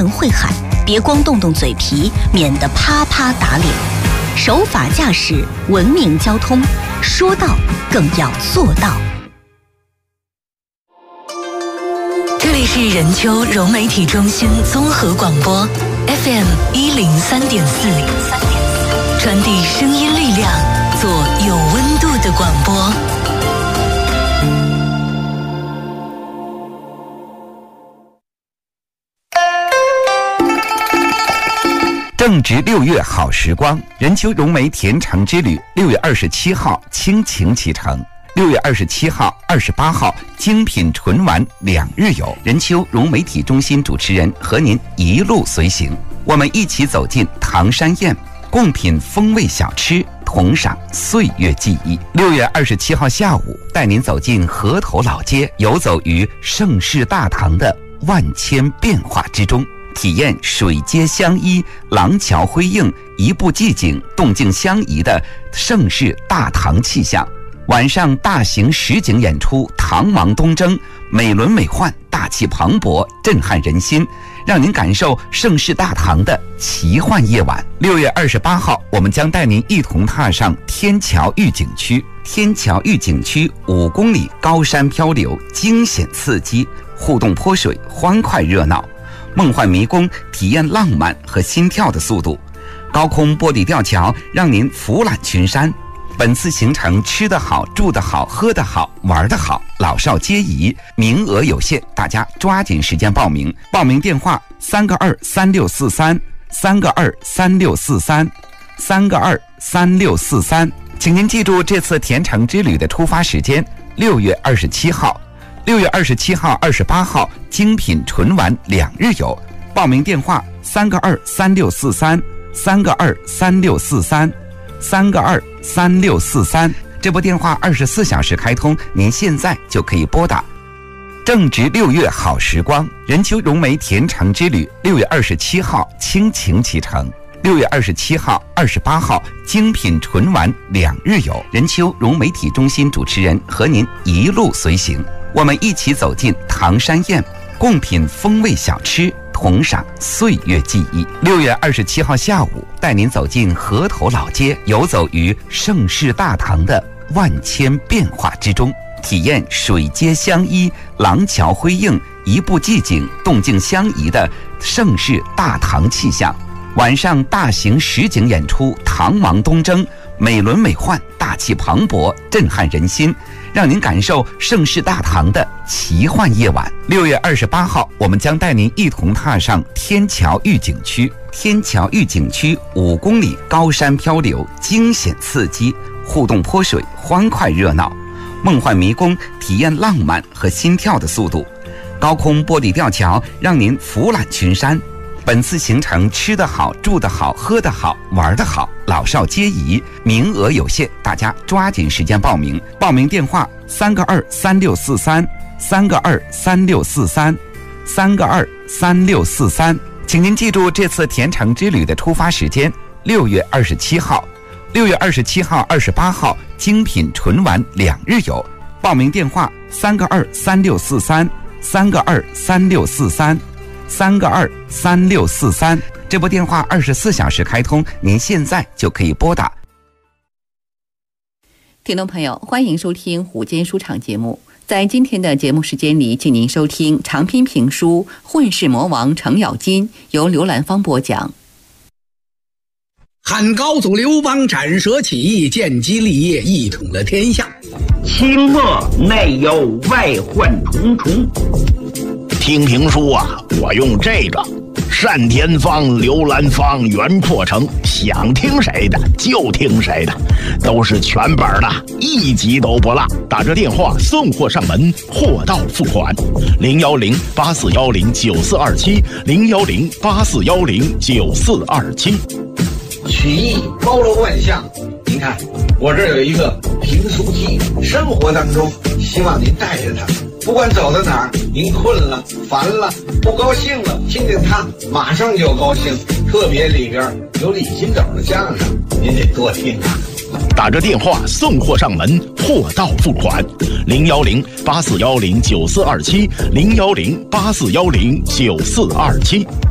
会喊，别光动动嘴皮，免得啪啪打脸。守法驾驶，文明交通，说到更要做到。 这里是任丘融媒体中心综合广播 FM 103.4，传递声音力量，做有温度的广播。 正值6月好时光，任丘融媒甜橙之旅6月27号倾情启程，6月27号、28号精品纯玩2日游，任丘融媒体中心主持人和您一路随行，我们一起走进唐山宴，共品风味小吃，同赏岁月记忆。6月27号下午，带您走进河头老街，游走于盛世大唐的万千变化之中，体验水街相依、廊桥辉映、一步寂静、动静相宜的盛世大唐气象。晚上大型实景演出《唐王东征》，美轮美奂，大气磅礴，震撼人心，让您感受盛世大唐的奇幻夜晚。6月28号，我们将带您一同踏上天桥峪景区。天桥峪景区5公里高山漂流，惊险刺激，互动泼水，欢快热闹。梦幻迷宫，体验浪漫和心跳的速度。高空玻璃吊桥，让您俯览群山。本次行程吃得好，住得好，喝得好，玩得好，老少皆宜，名额有限，大家抓紧时间报名。报名电话3个23643，3个23643，3个23643。请您记住这次甜橙之旅的出发时间：6月27号。6月27号、28号精品纯玩2日游，报名电话3个23643，3个23643，3个23643。这部电话24小时开通，您现在就可以拨打。正值6月好时光，任丘融媒甜橙之旅6月27号倾情启程，6月27号、28号精品纯玩2日游，任丘融媒体中心主持人和您一路随行，我们一起走进唐山宴，共品风味小吃，同赏岁月记忆。6月27号下午，带您走进河头老街，游走于盛世大唐的万千变化之中，体验水街相依、廊桥辉映、一步寂静、动静相宜的盛世大唐气象。晚上大型实景演出《唐王东征》，美轮美奂，大气磅礴，震撼人心，让您感受盛世大唐的奇幻夜晚。6月28号，我们将带您一同踏上天桥峪景区。天桥峪景区5公里高山漂流，惊险刺激，互动泼水，欢快热闹。梦幻迷宫，体验浪漫和心跳的速度。高空玻璃吊桥，让您俯览群山。本次行程吃得好，住得好，喝得好，玩得好，老少皆宜，名额有限，大家抓紧时间报名。报名电话3个23643，3个23643，3个23643。请您记住这次甜橙之旅的出发时间：6月27号。6月27号、28号精品纯玩2日游，报名电话3个23643，3个23643，3个23643。这部电话24小时开通，您现在就可以拨打。 听众朋友，欢迎收听午间书场节目。在今天的节目时间里，请您收听长篇评书《混世魔王程咬金》，由刘兰芳播讲。 汉高祖刘邦斩蛇起义，建基立业，一统了天下。 清末内忧外患重重。听评书啊，我用这个单田芳、刘兰芳、袁阔成，想听谁的就听谁的，都是全本的，一集都不落。打着电话送货上门，货到付款。010-8410-9427，010-8410-9427。 曲艺包罗万象，您看我这有一个评书机，生活当中希望您带着它，不管走到哪儿，您困了、烦了、不高兴了，听听它马上就高兴。特别里边有李金斗的相声，您得多听啊。 打着电话送货上门，货到付款。010-8410-9427，010-8410-9427。